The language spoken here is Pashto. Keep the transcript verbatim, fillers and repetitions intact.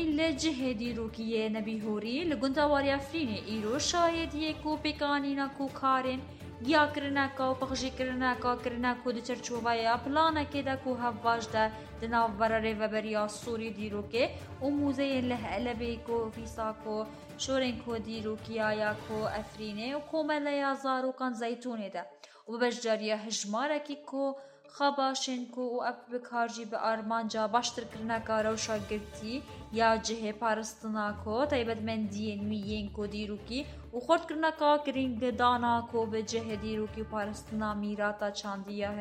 لجه دیروکیه نبیهوری لگندواری افرینه ایرو شایدیه کو پیکانینا کو کارن گیا کرنکا و پخشی کرنکا کرنکو ده چرچوبایا پلانا که ده کو هفواج ده دناو براره و بریا سوری دیروکه و موزه له علبه کو فیساکو شورن کو دیروکیا یا کو افرینه و کوملیا زارو کان زیتونه ده و بجاریه هجماره کی کو خباشن کو و اب بکارجی به آرمانجا باشتر کرنکا روشا گرتی یا جه پارستنا کو تایبت من دین میین کو دیروکی و خورد کرنکا کرینگ دانا کو به جه دیروکی پارستنا میراتا چاندیا